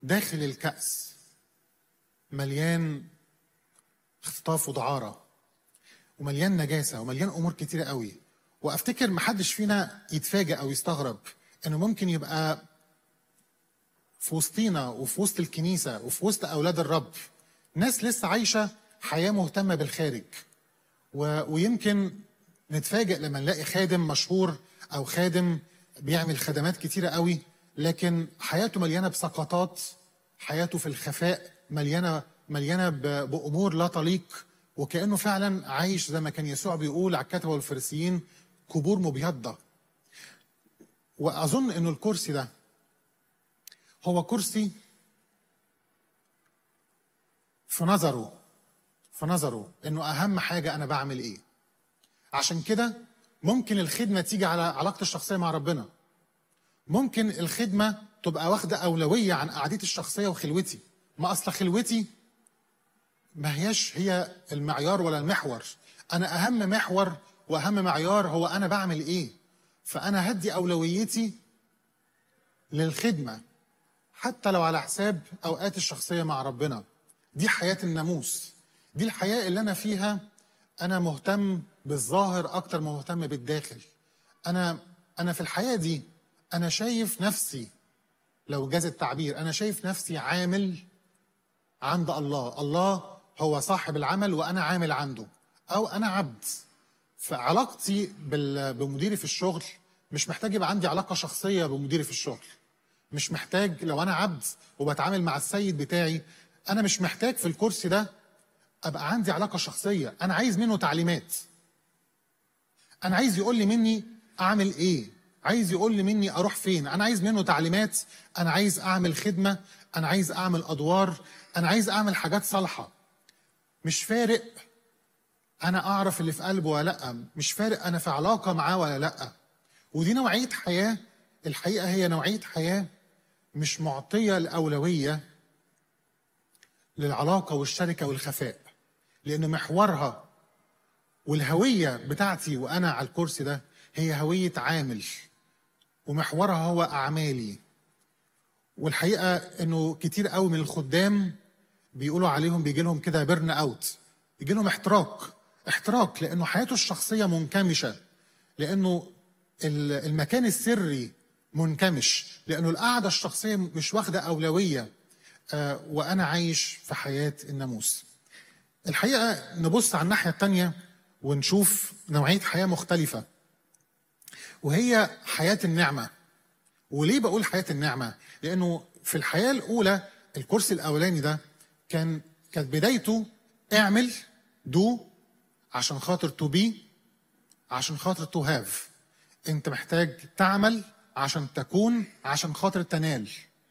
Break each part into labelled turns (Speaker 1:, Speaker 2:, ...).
Speaker 1: داخل الكأس مليان اختطاف ودعارة ومليان نجاسة ومليان أمور كتيرة قوي. وأفتكر محدش فينا يتفاجئ أو يستغرب إنه ممكن يبقى في وسطينا وفي وسط الكنيسة وفي وسط أولاد الرب ناس لسه عايشة حياة مهتمة بالخارج، ويمكن نتفاجئ لما نلاقي خادم مشهور أو خادم بيعمل خدمات كتيرة قوي، لكن حياته مليانة بسقطات، حياته في الخفاء مليانة بأمور لا تليق، وكأنه فعلا عايش زي ما كان يسوع بيقول على الكتبة والفريسيين قبور مبيضة. وأظن إنه الكرسي ده هو كرسي في نظره إنه أهم حاجة أنا بعمل إيه. عشان كده ممكن الخدمة تيجي على علاقتي الشخصية مع ربنا، ممكن الخدمة تبقى واخدة أولوية عن قعدتي الشخصية وخلوتي. ما أصل خلوتي ما هياش هي المعيار ولا المحور، أنا أهم محور وأهم معيار هو أنا بعمل إيه. فأنا هدي أولويتي للخدمة حتى لو على حساب أوقات الشخصية مع ربنا. دي حياة الناموس، دي الحياة اللي أنا فيها أنا مهتم بالظاهر أكتر ما مهتم بالداخل. أنا في الحياة دي أنا شايف نفسي، لو جاز التعبير، أنا شايف نفسي عامل عند الله. الله هو صاحب العمل وأنا عامل عنده، أو أنا عبد. فعلاقتي بمديري في الشغل مش محتاج يبقى عندي علاقة شخصية بمديري في الشغل، مش محتاج. لو أنا عبد وبتعامل مع السيد بتاعي، أنا مش محتاج في الكرسي ده أبقى عندي علاقة شخصية. أنا عايز منه تعليمات، أنا عايز يقول لي مني أعمل إيه، عايز يقول لي مني أروح فين. أنا عايز منه تعليمات، أنا عايز أعمل خدمة، أنا عايز أعمل أدوار، أنا عايز أعمل حاجات صالحة. مش فارق أنا أعرف اللي في قلبه ولا لأ، مش فارق أنا في علاقة معاه ولا لأ. ودي نوعية حياة، الحقيقة هي نوعية حياة مش معطية الأولوية للعلاقة والشركة والخفاء، لأن محورها والهوية بتاعتي وأنا على الكرسي ده هي هوية عامل، ومحورها هو أعمالي. والحقيقة إنه كتير قوي من الخدام بيقولوا عليهم بيجي لهم كده بيرن أوت، يجي لهم احتراق لأنه حياته الشخصية منكمشة، لأنه المكان السري منكمش، لأنه القعدة الشخصية مش واخدة أولوية. وأنا عايش في حياة الناموس. الحقيقة نبص على الناحية التانية ونشوف نوعية حياة مختلفة، وهي حياة النعمة. وليه بقول حياة النعمة؟ لأنه في الحياة الأولى الكرسي الأولاني ده كانت بدايته اعمل دو عشان خاطر تو بي، عشان خاطر تو هاف. انت محتاج تعمل عشان تكون، عشان خاطر تنال.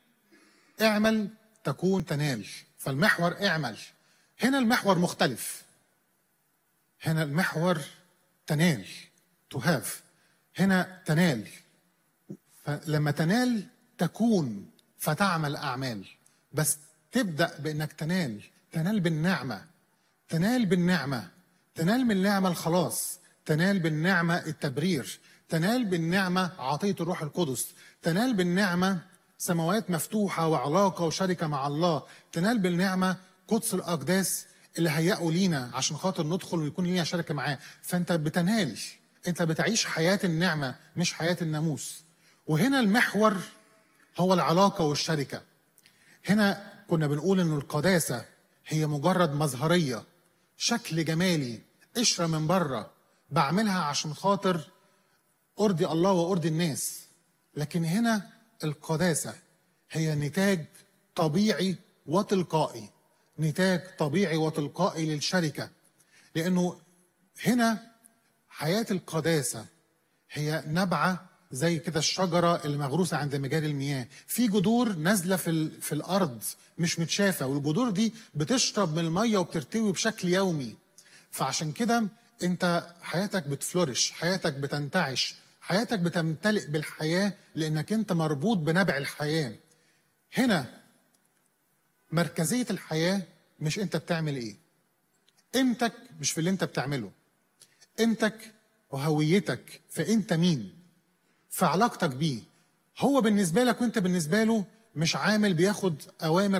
Speaker 1: اعمل تكون تنال، فالمحور اعمل. هنا المحور مختلف، هنا المحور تنال تو هاف، هنا تنال. فلما تنال تكون فتعمل أعمال، بس تبدأ بأنك تنال بالنعمة، تنال بالنعمة، تنال من النعمة الخلاص، تنال بالنعمة التبرير، تنال بالنعمة عطية الروح القدس، تنال بالنعمة سماوات مفتوحة وعلاقة وشركة مع الله، تنال بالنعمة قدس الأقداس اللي هيأوا لينا عشان خاطر ندخل ويكون لينا شركة معاه. فأنت بتنال، أنت بتعيش حياة النعمة مش حياة الناموس. وهنا المحور هو العلاقة والشركة. هنا كنا بنقول إنه القداسة هي مجرد مظهرية، شكل جمالي، قشرة من بره بعملها عشان خاطر أرضي الله وأرضي الناس. لكن هنا القداسة هي نتاج طبيعي وتلقائي، نتاج طبيعي وتلقائي للشركة. لأنه هنا حياة القداسة هي نبعة زي كده الشجرة المغروسة عند مجاري المياه، في جذور نازلة في الأرض مش متشافة، والجذور دي بتشرب من المية وبترتوي بشكل يومي. فعشان كده انت حياتك بتفلورش، حياتك بتنتعش، حياتك بتمتلئ بالحياة، لأنك انت مربوط بنبع الحياة. هنا مركزية الحياة مش انت بتعمل ايه، قيمتك مش في اللي انت بتعمله، قيمتك وهويتك فانت مين، في علاقتك بيه. هو بالنسبة لك وانت بالنسبة له مش عامل بياخد أوامر